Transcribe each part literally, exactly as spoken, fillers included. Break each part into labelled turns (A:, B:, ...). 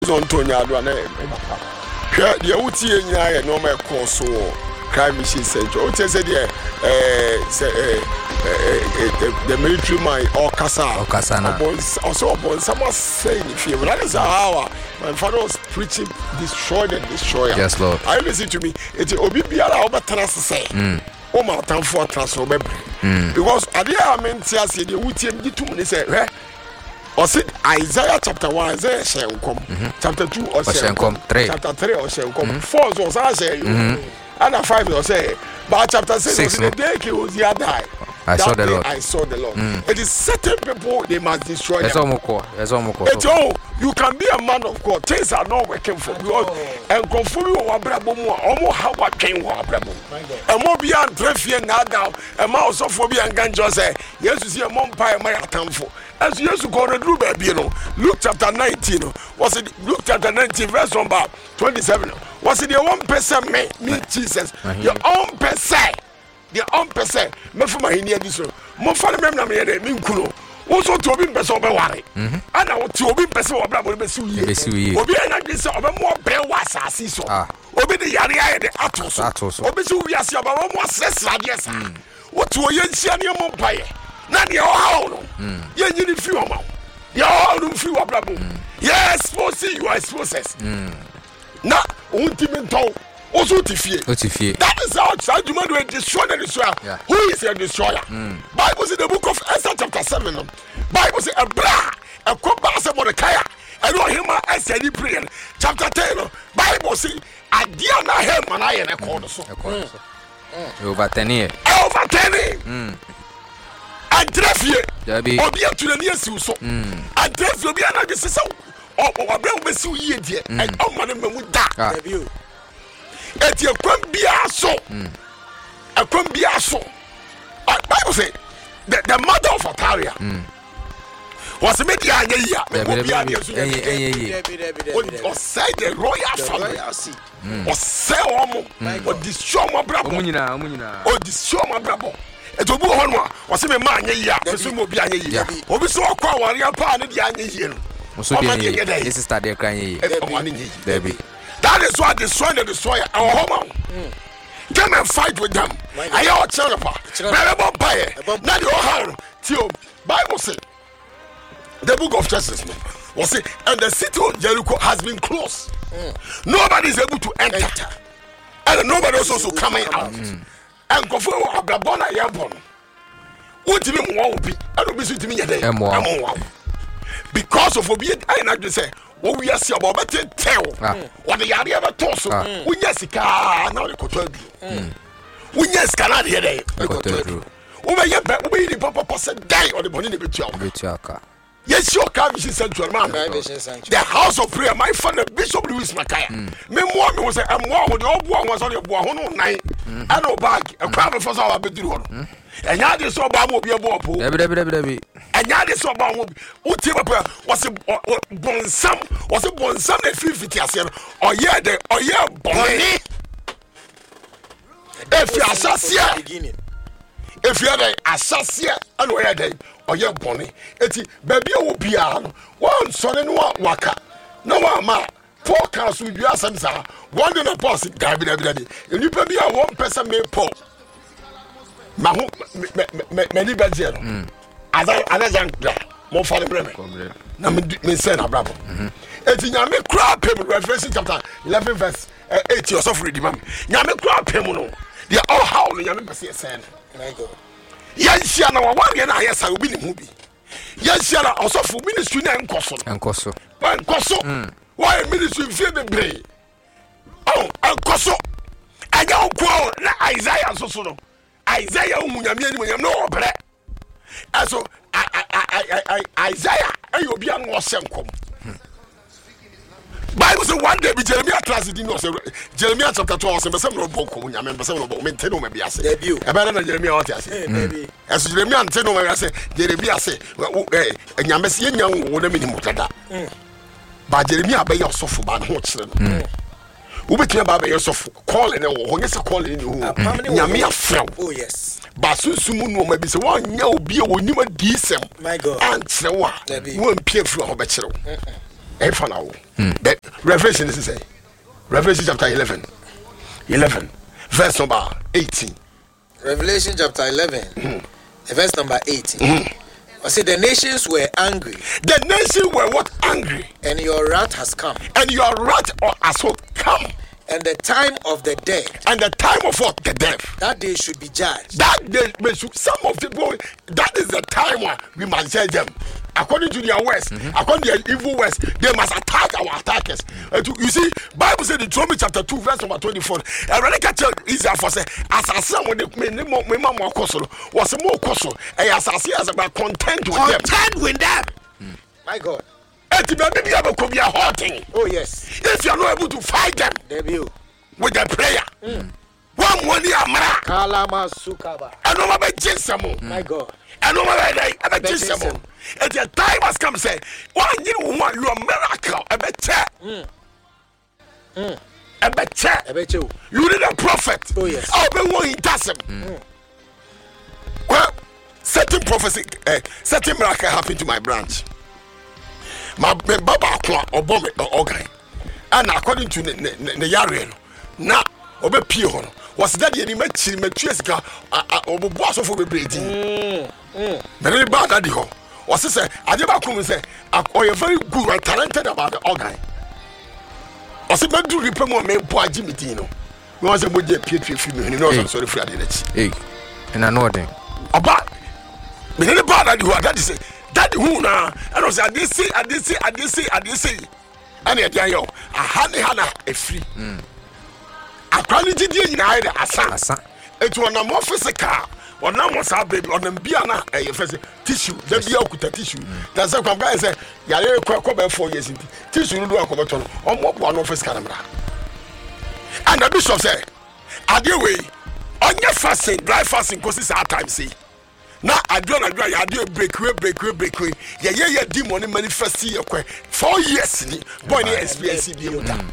A: on Tonya do na hwɛ deɛ wotie nyinaa yɛ nɔɔma ɛkɔɔ so wɔ crime machine center wotie sɛ deɛ ɛɛ sɛ ɛɛ the military man ɔkasa
B: ɔkasa na
A: ɔsɛ ɔbɔnsam asɛe ne fie that is how my father was preaching destroy the destroyer.
B: Yes, Lord.
A: Are you listening to me? It's a obi biara ɔbɛtena sɛ sɛ ɔma atamfo atena so ɔbɛbrɛ because adeɛ a mente aseɛ deɛ wotie gye tom ne sɛ hwɛ ɔse Isaiah chapter one Isaiah hyɛ nkɔm chapter two ɔhyɛ nkɔm chapter three ɔhyɛ nkɔm four so ɔsan hyɛ you and five ɔsɛ but chapter six the day he was here die
B: I saw the Lord.
A: I saw the Lord. Mm. It is certain people they must destroy
B: them. That's all
A: It's all you can be a man of God. Things are not working for you. And conform you or brabo more, almost how what came for brabo. And more beyond traffic now down. And mouse of phobia and ganjo say, yes, you see a mom pie my attention. As you used to call the blue baby, you know, Luke chapter nineteen. Was it Luke chapter nineteen, verse number twenty-seven? Was it your one person, me, me, Jesus? Your own person. The own person, me for my India this one. Mo fa me na me dey me nkuno. Wo so to obi person obe ware. Ana wo to obi person obra bo be siu ye. Obi na gbe se obe mo bre wa asase so. Obi de yare aye de ato so. Obi se wi ase oba mo asesra de esa. Wo to ye nsia ne mo paye. Na de o ha no. Ye nyini fi o ma. Ye o no fi wa bra bo. Yes, suppose you are supposed. Na ultimate also tifie. That is how child human will destroy the destroyer. Yeah. Who is a destroyer? Mm. Bible says in the book of Esther chapter seven. Bible says a bra, a cobas Mordecai, and no him as any prayer. Chapter ten. Bible says a diana him and I and a corner so.
B: Over ten years.
A: Over ten years. And Drefie. Obia to the near so. And Drefie be another so. Or a brown vessel ye dear. And oh man would die. Eti ekwan bia so ekwan bia so Bible say the, the mother of Ataria was a media anya or say the royal family or say omo or destroy my brabo or destroy my brabo eto bu hono was me ma anya ya so mo bia anya ya obi so okwa ware pa na dia anya ye no
B: so dey this is start dey kan ye baby.
A: That is why they destroy the destroyer. Our home. Come and fight with them. I am a child. Never buy it. Now you are till Bible say the book of Justice was it, and the city of Jericho has been closed. Mm. Nobody is able to enter, enter. And nobody is also coming out. Mm. And go for Abrabona Yabon. What do you want to be? I don't be to me today. Because of obedience, I not to say. What we are seeing about better tell what the area of a toss. We yes, can now the control. We yes, cannot hear it. We may have the papa person die on the bonnet of yes, your Calvish Central man. The house of prayer, my father, Bishop Louis Makaya. Memoir was a more when the old one was on your one night. I know back a crowd for our bedroom. And now this so bad will be a ball. And now this so bad will be was a bonsam, was a bonsam and fifty or yeah, the or yeah, bonnie. If you are sasia, if you are a sasia, and where they or yeah, bonnie, eti baby will be on one son and one waka. No one ma. Four cars will be as one in a boss, David. And you be a one person may pull. Mahu many bedroom. As I as I more for the bremen. Na me say na bravo. Eti nyame kra pem Revelation chapter eleven verse eighty or so for the man. Nyame kra pem no. They all how nyame pese say. My God. Yansia na wa wan na ayesa obi ni hu bi. Yansia na also for ministry na enkoso.
B: Enkoso.
A: Enkoso. Why ministry feel the brain? Oh, enkoso. Anya okwo na Isaiah so so no. Isaiah umunyame ni munyame no obre. Aso Isaiah ayo bia no osenkom. Bible say one day be Jeremiah class di no say Jeremiah chapter two say besem no boko munyame besem no boko mente no ma bia say. E be na Jeremiah what say. Baby. Aso Jeremiah mente no ma say Jeremiah say eh nyame say nyan wo na minimu tada. Ba Jeremiah be yosofo ba no ho kire no. Ubetia ba be yosofo call ne wo ho nyese call ne hu. Nyame afrem. Oh yes. Ba sunsumu no ma bi say won nya obi e wonima disem. My God. Antre wa. Won pie fru ho be kire wo. e fa na wo but Revelation is say Revelation chapter eleven eleven verse number eighteen.
C: Revelation chapter eleven mm. verse number eighteen. Mm. I said the nations were angry.
A: The nations were what? Angry.
C: And your wrath has come.
A: And your wrath has come.
C: And the time of the dead.
A: And the time of what? The death.
C: That they should be judged.
A: That they, they should, some of the boy, that is the time when we must judge them. According to their words, mm-hmm. according to their evil words, they must attack our attackers. Uh, to, you see, Bible said in Deuteronomy chapter two, verse number twenty-four. I really catch Israel for say, as I say, when they me more me more kosoro was more kosoro. As I say, as about content with them.
C: Content with them. Mm. My God. Oh yes.
A: If you are not able to fight them
C: Debut.
A: with the prayer,
C: mm.
A: one money amara.
C: Kalama sukaba.
A: I know my jinsamo.
C: My God.
A: I know my day. I bet jinsamo. At the time has come, say, one you want your miracle. I bet
C: mm. mm.
A: I bet I
C: bet you.
A: You need a prophet.
C: Oh yes.
A: I'll be one in Tassim. Mm. Well, certain prophecy, uh, certain miracle happened to my branch. My baba or bomb or guy, and according to the Yarian, now obe pio was that the match Matriska or boss of the breeding. Very bad at the home. Was say, I never come and say, or you're very good and talented about the organ. Was it meant to repay more men, poor Jimmy Tino? Was a good P P female, and also sorry for that.
B: Hey, and I know them.
A: About me, any bad at you are that is. That who now? And I say, I did say, I did say, I did say, I did say. And I tell you, a honey hana a free. A quality in either a son. It was a more physical. Or now was our baby on the piano, a first tissue, the Biokuta tissue. That's a compare. Say, Yale Quacoba four years in tissue, do a coverton, or more one office camera. And the bishop said, I do way on your fasting, dry fasting, because it's our time, see. Now I don't agree. I do a break away, break away, break away. Yeah, yeah, yeah. Demon manifest here. Four years, boy, the experience be with that.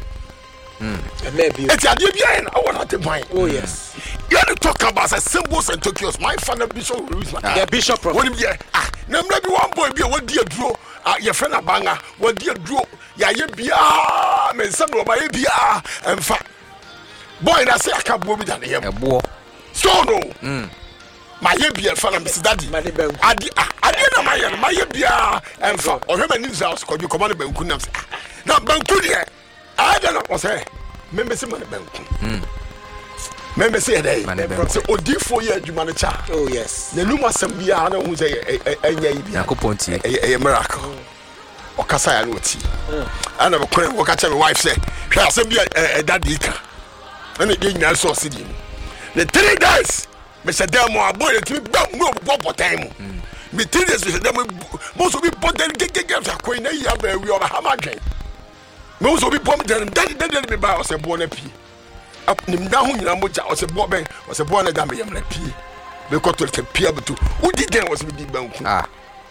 C: Maybe.
A: It's a dear behind. I want to buy.
C: Oh yes.
A: You have to talk about the symbols and Tokyo's. My father Bishop Louis.
C: Yeah, Bishop.
A: What do you? Ah, now maybe one boy be what dear draw. Ah, your friend a banger. What dear draw? Yeah, you be ah, man, some of my be ah, and fact, boy, that's a can't move it on here.
B: A boy.
A: So no. My year fan Mister Daddy. I did not my my year and for or him and his house called you command Benkunam. Now Benkunia. I don't know what's say. Member say man Benkun. Member say day. So o di four year adwuma cha.
C: Oh yes.
A: The luma sambia na hu say enya yi bia.
B: Yakoponti.
A: A miracle. O kasa ya no ti. Ana be kwen wo ka che me wife say, hwe asem bia daddy ka. Na dey nyina so sidi. The three guys me say dem mo aboy let me bam mo bobo time me three days me say dem mo so be bottle gegege fa coin na ya ba wi o ba ha ma dwen me so be bomb dem daddy daddy me ba o say bo na pie nim da ho nyina mo ja o say bo ben o say bo na da me yam na pie be ko to ke pie abutu udi den was me di banku
B: ah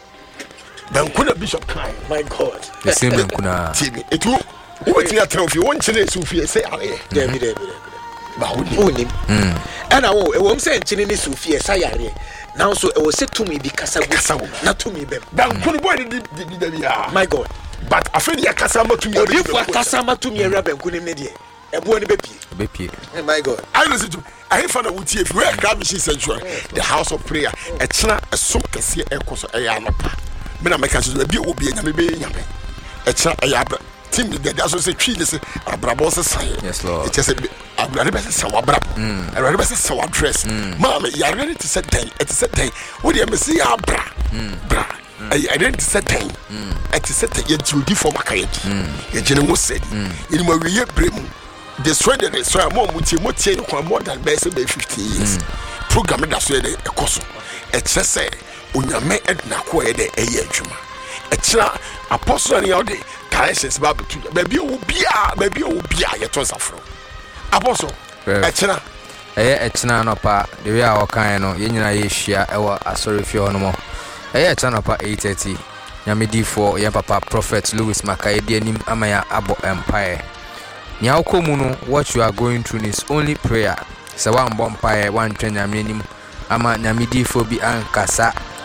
A: banku na bishop kai
C: my god
B: the same banku na
A: tibi etu wo tia trophy won chine su fie say ale
C: dem dem dem
A: ba woni
C: onim and I will won say nchini ni su fie say yare now so e wo say to me bi kasa go na to me bem
A: banku no boy di di di ya
C: my god
A: but afeni ya kasa ma to me
C: odi fu kasa ma to me era banku ni ne e bo ni be pie
B: be pie
C: my god
A: I listen to I hear from wuti if we grab machine sanctuary the house of prayer e chena e som kase e koso e ya nopa me na meka so bi obi nyame be nyame e chena e ya team the that's so say twi this abrabo se sai
B: yes lord
A: it just abrabo be se wabra abrabo be se wadress mama ya ready to set day it set day what do you see abra bra I ready to set day it set day you di for makayedi you jene mo said you mo we bremu the sweat the sweat mo muti mo tie kwa more than be say fifty years program that so dey ekoso e che say onyame edna ko e dey eye adwuma e kira apostle ni ode Galatians Bible two. Baby will be a baby will be a yet was afro. Apostle. Echina.
B: Eh, echina no pa. The way our kind no. You know ye share. Ewa asori fio no more. Eh, echina no pa eight thirty. Nyamidi for ye papa Prophet Louis Makayedi nim amaya abo empire. Nya ukomu what you are going through is only prayer. Se wa mbɔ empire one train nyame nim ama nyamidi for bi ankasa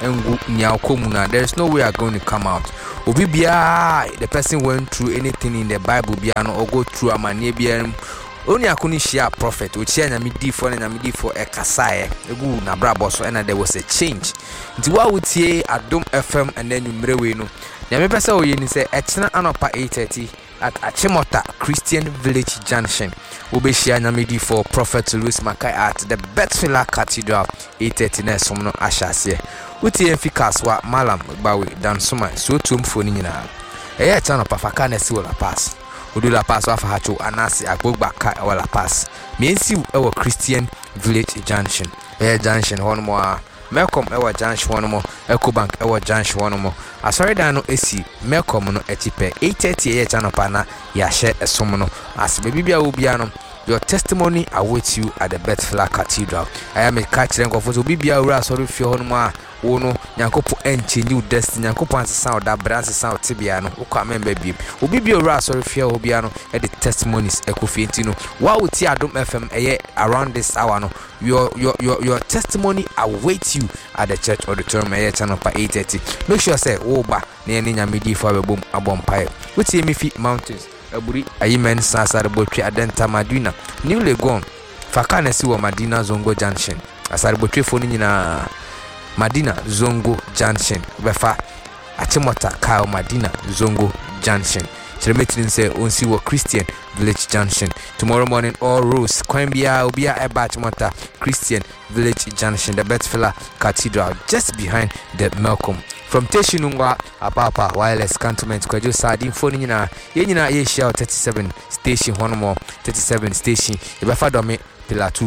B: engu nyakomuna. There is no way are going to come out. Obi bia the person went through anything in the Bible bia no or go through amane bia only akuni share prophet which share nyame di for na nyame di for e kasae egu na brabo so and there was a change. Nti wa wutie Adom F M and then numrewe no nyame pesa oye ni se etena anopa eight thirty at Achimota Christian Village Junction. Obeshia nyame di for Prophet Louis Makai at the Bethlehem Cathedral eight thirty na som no ahyase. Uti enfikas wa Malam Bawe Dansoma so tumfo ni nyina. Eye chano pafaka na si wala pass. Odu la pass wa fahacho anasi agbogba ka wala pass. Miensi ewo Christian Village Junction. Eye junction hono mo a Melcom ewo junction hono mo, Ecobank ewo junction hono mo. Asori dan no esi Melcom no etipe eight thirty eye chano pa na ya share esom no. As baby bia obia no your testimony awaits you at the Bethlehem Cathedral. I am a catcher and comfort to be a ura sorry for Honma. Ono, Yankopo and new destiny, Yankopo and sound that brands sound Tibiano, who come and baby. Will be a ura sorry for Obiano at the testimonies Ecofintino. What would see Adom F M around this hour? No, your your your your testimony awaits you at the church auditorium channel by eight thirty. Make sure say, Oba, near Nina Midi for a boom, a bompire. Which see me feet mountains. Aburi ayimen sasa rebotwe adenta Madina New Legon fakane si wa Madina Zongo Junction asarbotwe foni nyina Madina Zongo Junction befa Achimota Kao Madina Zongo Junction Chremetrin say onsi wa Christian Village Junction tomorrow morning all roads Kwambia obia eba Achimota Christian Village Junction the Bethlehem Cathedral just behind the Melcom. From Teshinungwa Apapa Wireless Cantonment Kwajo Sardin phone nyina ye nyina ye share thirty-seven station one more thirty-seven station e be fa dome pillar two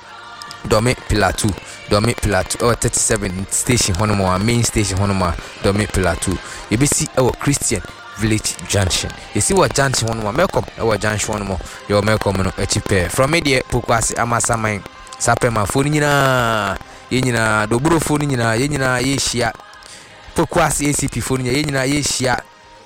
B: dome pillar two dome pillar two or thirty-seven station one more main station one more dome pillar two e be see our Christian Village Junction. You see what junction one more Melcom our junction one more your Melcom no echipe from media pokwase amasa man sapema phone nyina ye nyina doburo phone nyina ye nyina ye share Pokwasi A C P phone ye nyina ye hia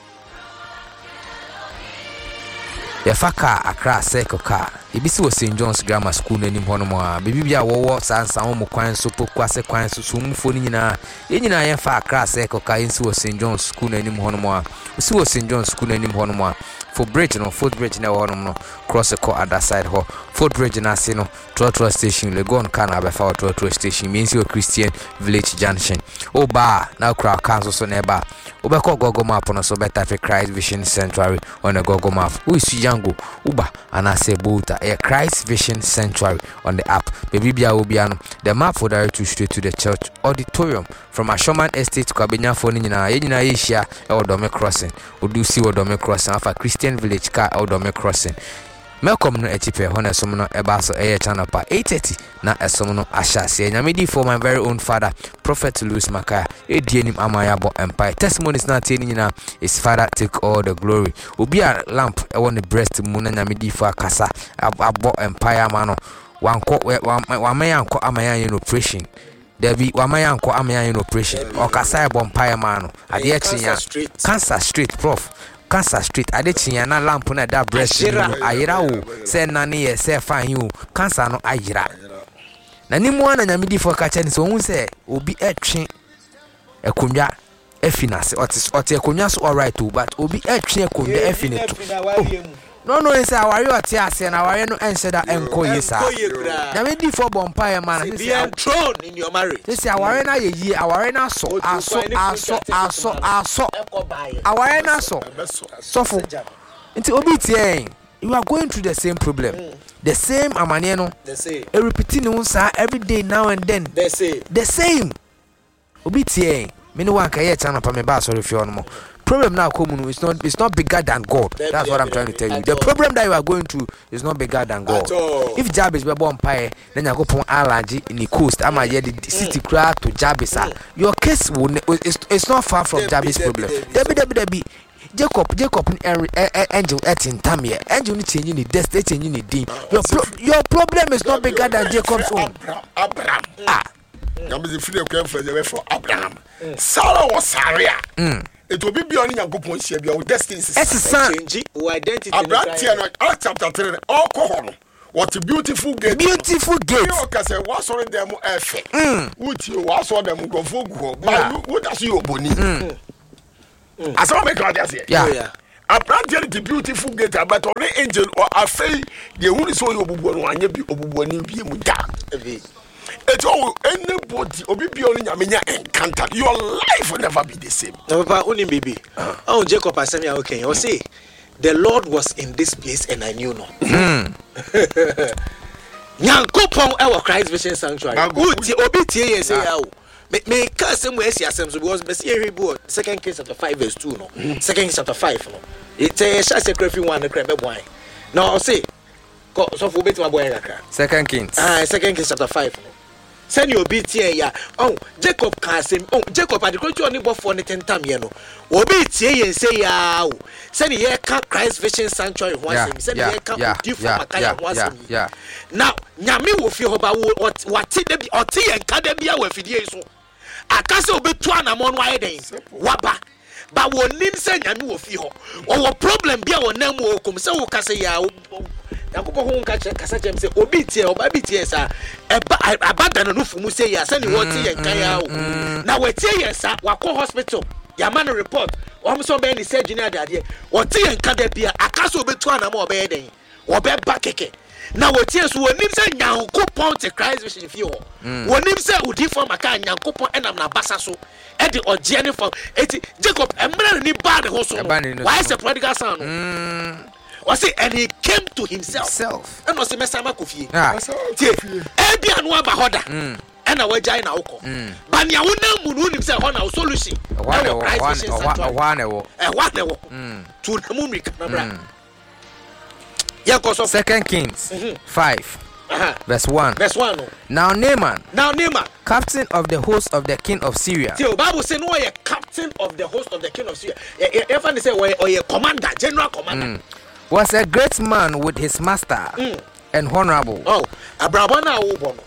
B: ya faka Accra Circle car ebisi wo Saint John's Grammar School nanim hono mo a bebi bia wo wo sansa wo mo kwan so Pokwasi kwan so so mu phone nyina ye nyina ye fa Accra Circle car yensi wo Saint John's School nanim hono mo a usi wo Saint John's School nanim hono mo a for bridge no foot bridge na hono no cross the core other side ho foot bridge na se no Trotro station Legon kan abefa Trotro station means your Christian Village Junction oba na crowd council so neba obeko Google map no so better for Christ Vision Sanctuary on a Google map who is Yango uba and I say buta a Christ Vision Sanctuary on the app baby bia obiano the map will direct you straight to the church auditorium from Ashoman Estate to Kabenya phone nyina ye nyina ye hia e Odome Crossing odu si Odome Crossing afa Christian Village car Odome Crossing Melcom no echipe hona som no eba so eye channel pa eight thirty na esom no ahyase nyame di for my very own father Prophet Louis Makai edienim amayabo empire testimonies na tie nyina is father take all the glory obi a lamp e won the breast mu na nyame di for akasa abo empire ma no wanko wa mayanko amayan no operation Debi wamayanko amayan no operation okasa e bompire ma no ade e chinya Cancer Street prof Cancer Street adechinya na lamp na da breast ayira wo se na ne ye se fan you cancer no ayira na nimu ana nyamidi for ka chani so hu se obi etwe ekonwa efinase otis otis ekonwa so alright o but obi etwe ekonwa efineto no no say aware otis ase na aware no ense da enko yesa nyamidi for bompire man
C: be enthroned in your marriage
B: say aware na ye yi aware na so aso aso aso aso aware na so sofo nti obi tie you are going through the same problem mm. the same amane no the same e repeating unsa every day now and then the same the same obi tie me no wan ka ye channel pa me ba sorry fi on mo problem now come it's not it's not bigger than God. That's what I'm trying to tell you. The problem that you are going through is not bigger than God. If Jabez be born pie, then you go pon allergy in the coast. Am I the city crowd to Jabez? Your case will it's, it's not far from Jabez's problem. Debi debi debi Jacob Jacob angel etin time here. Angel need changing the destiny changing the din. Your pro- your problem is not bigger than Jacob's own.
A: Abraham. Ah. Jabez free the for for Abraham. Sarah was Sarah. Mm. It will be beyond Yankopon share your destiny.
C: Change your identity.
A: Abraham chapter three. All cohon. what a beautiful gate.
B: Beautiful gate.
A: You can say what's on them F. Would you what's on them go for go? But what does you boni? As I make out say.
B: Yeah.
A: I planted the beautiful gate, but on the angel or a fay, the only so you will want you be obuboni be muda. It's all anybody or be only a mina encounter. Your life will never be the same.
C: No, Papa, only baby. Oh, Jacob, I said, okay, you see, the Lord was in this place and I knew not. Nyankopon our Christ Vision Sanctuary. Uti obi tie say ya o. Me me ka sem we esi asem so because me see Hebrew second Kings chapter five verse two no. second Kings chapter five no. It say sha secretary one na kra be boy. Now say ko so for beti ma boy kakra.
B: Second Kings.
C: Ah, second Kings chapter five no. Send your obi tie ya. Oh, Jacob ka sem. Oh, Jacob ade ko twa ni bofo ne tentam ye no. Obi tie ye say ya o. Send ye ka Christ Vision Sanctuary ho asem. Send ye ka odi for makaya ho asem.
B: Yeah.
C: Now, nyame wo fi ho ba wati de bi oti ye nka de bia wo afidie so. Akase obetu anamo no aye den. Waba. Ba wo nim se nyame wo fi ho. Wo problem bia wo nam wo kom se wo kase ya Yakobo ho nka kasa jem se obi tie oba bi tie sa eba abada no fumu se ya se ni wo tie ye nka ya o. Na wo tie ye sa wakọ hospital. Ya man report. Wo so be ni surgery na ade. Wo tie nka de bia akase obetu anamo obe den. Wo be ba keke. Na wo tie so wonim se Nyankopon te Christ Vision fi ho. Wonim se odi for maka Nyankopon enam na basa so. E de oje ne for eti Jacob emre ni ba de ho so. Why is the prodigal son? Mm. Was it and he came to himself.
B: Self.
C: And was a messama kofi.
B: Ah.
C: Ebi anu aba hoda. Mm. And a wajai na uko. But ya una munu himself on our solution.
B: One one one one
C: one to the moon camera. Yeah, cause
B: Second Kings five.
C: Uh-huh.
B: Verse one.
C: Verse one.
B: Now Naaman,
C: now Naaman,
B: captain of the host of the king of Syria.
C: The Bible says no, you're captain of the host of the king of Syria. If I say, or you're commander, general commander. Mm.
B: Was a great man with his master mm. and honorable.
C: Oh, Abraham,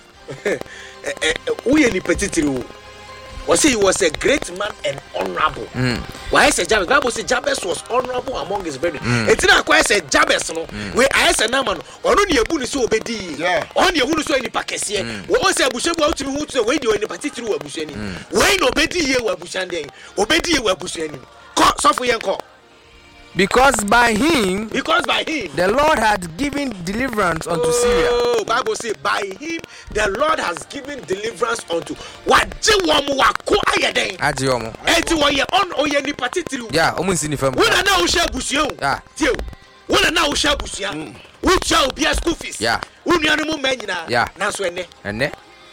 C: we any petitiri. Was he was a great man and honorable. Mm. Why said Jabez? Bible says Jabez was honorable among his brethren. It's not quite said Jabez no. We I said Naaman. Ono ni ebu ni so obedi. On ye hunu so any pakese. We o say abushe bu outimi hu so we di any petitiri abushe ni. We no obedi ye wa abushe den. Obedi ye wa abushe ni. Ko so for yen ko.
B: Because by him,
C: because by him,
B: the Lord had given deliverance unto
C: oh,
B: Syria.
C: Oh, Bible says by him, the Lord has given deliverance unto what Jiwamu wako ayeden.
B: Ajiomo.
C: Eti wo ye on oye ni patitiri.
B: Yeah, omo nsi ni fam.
C: We na na wo hia busuan.
B: Yeah.
C: Tie. We na na wo hia busuan. Wo tia obi school fees.
B: Yeah.
C: Wo nuanu mu ma nyina.
B: Yeah.
C: Na so ene.
B: Ene.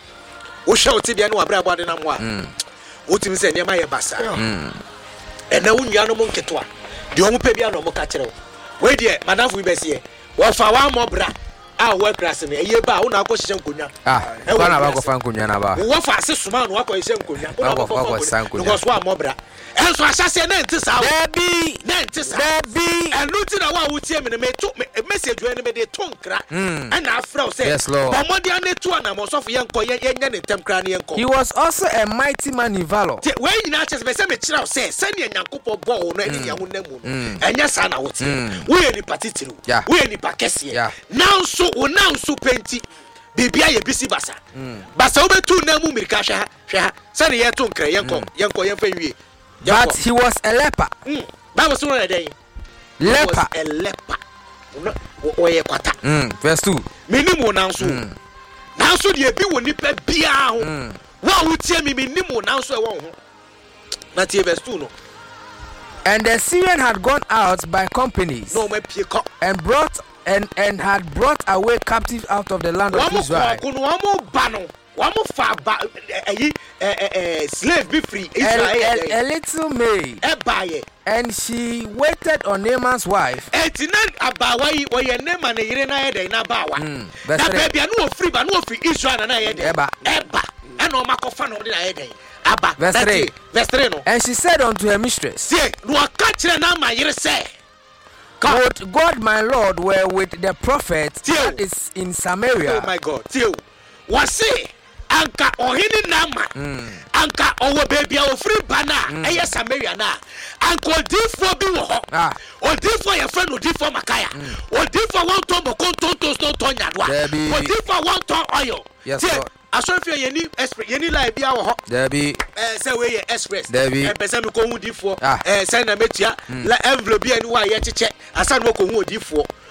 C: Wo hia otibia na wabra abode na mo a. Mm. Wo timi se nyema ye basa. Mm. Ene wo nuanu mu nketo a. The omu pe bia no mo ka kire wo we de madam fu be se wo fa wa mo bra a wo class ne eye ba wo na akọ hye nkonya
B: ah kwa na ba ko fa nkonya na ba
C: wo fa se suma no akọ hye nkonya wo na ko fa nkonya no so a mo bra enso ahyase na enti sa wo
B: debi
C: na enti sa
B: debi
C: enu ti na wa wo tie me ne me to message we ne me de to nkra na afra wo se
B: bo
C: mo dia ne to na mo so fo ye nko ye nya ne tem kra ne ye nko
B: he was also a mighty man in valor
C: we nyina chese me se me kira wo se se ne Nyankopon bo wo no eni ya ho na mu enya sa na wo tie wo ye ni patitiri wo ye ni pakese now so wo now so penti bibia ye bisi basa basa wo betu na mu mirika hwa hwa se ne ye to nkra ye nko ye nko ye fa wie.
B: But he was a leper.
C: Mm. Bible says one day.
B: Leper.
C: A leper. O ye kwata.
B: Mm. Verse two.
C: Minimum now so. Now so the bi woni pa bia ho. Wa wo tie mi minimum now so e won ho. Na tie verse two no.
B: And the Syrian had gone out by companies.
C: No me pie ko.
B: And brought and and had brought away captives out of the land of Israel.
C: Wa mo ko no wa mo ba no. Wa mo fa ba eh eh slave be free Israel.
B: A, a, a little maid.
C: E ba ye.
B: And she waited on Naaman's wife.
C: Etina abawa yi wo ye Naaman yire na ye den na bawa. Na baby anu free ba no free Israel na ye den.
B: Eba.
C: Eba. E no makofa no de na ye den. Aba.
B: Verse three.
C: Verse three no.
B: And she said unto her mistress.
C: See, no aka kire na ma yire say.
B: God, God my Lord were with the prophet that is in Samaria.
C: Oh my God. See. Was say anka ohini nama anka owo baby o free bana eye Samaria na anka odifo bi wo ho odifo ye friend odifo makaya odifo won to mo kontonto sto to nyadwa odifo won to oil
B: yes sir
C: asofia yeni express yeni line bia wo ho
B: there be
C: eh say we express
B: e
C: pese me ko hu difo eh say na metia la envelope bia ni wa ye cheche asa no ko hu odifo